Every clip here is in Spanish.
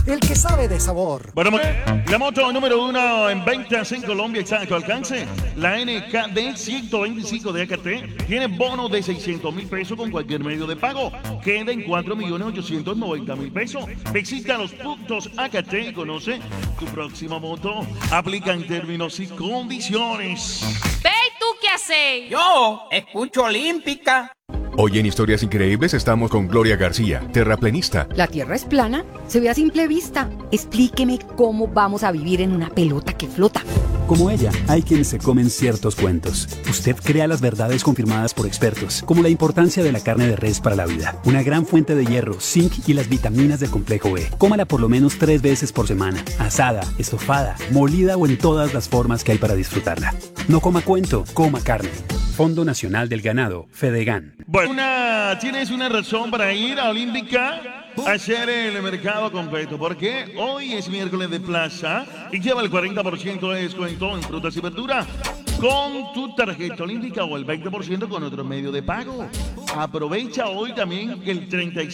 el que sabe de sabor. Bueno, la moto número 1 en ventas en Colombia está a tu alcance. La NKD 125 de AKT tiene bono de 600 mil pesos con cualquier medio de pago. Queda en 4.890.000 pesos. Visita los puntos AKT y conoce tu próxima moto. Aplica en términos y condiciones. Ve, ¿y tú qué haces? Yo escucho Olímpica. Hoy en Historias Increíbles estamos con Gloria García, terraplenista. ¿La Tierra es plana? Se ve a simple vista. Explíqueme cómo vamos a vivir en una pelota que flota. Como ella, hay quienes se comen ciertos cuentos. Usted crea las verdades confirmadas por expertos, como la importancia de la carne de res para la vida. Una gran fuente de hierro, zinc y las vitaminas del complejo B. Cómala por lo menos 3 veces por semana. Asada, estofada, molida o en todas las formas que hay para disfrutarla. No coma cuento, coma carne. Fondo Nacional del Ganado, Fedegan. Bueno, tienes una razón para ir a Olímpica a hacer el mercado completo, porque hoy es miércoles de plaza y lleva el 40% de descuento en frutas y verduras con tu tarjeta Olímpica o el 20% con otro medio de pago. Aprovecha hoy también el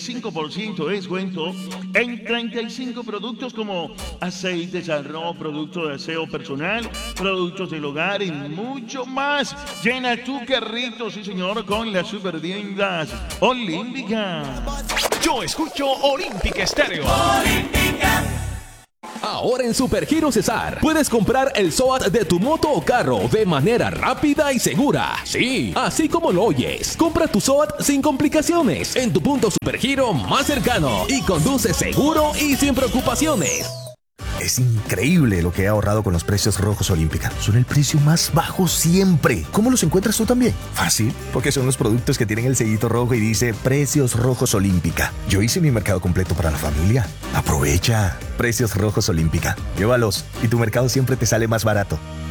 35% de descuento en 35 productos como aceites, arroz, productos de aseo personal, productos del hogar y mucho más. Llena tu carrito, sí señor, con las supertiendas Olímpica. Yo escucho Olímpica Estéreo. Olímpica. Ahora en Supergiros Cesar puedes comprar el SOAT de tu moto o carro de manera rápida y segura. Sí, así como lo oyes. Compra tu SOAT sin complicaciones en tu punto Supergiro más cercano y conduce seguro y sin preocupaciones. Es increíble lo que he ahorrado con los precios rojos Olímpica. Son el precio más bajo siempre. ¿Cómo los encuentras tú también? Fácil, porque son los productos que tienen el sellito rojo y dice Precios Rojos Olímpica. Yo hice mi mercado completo para la familia. Aprovecha. Precios Rojos Olímpica. Llévalos y tu mercado siempre te sale más barato.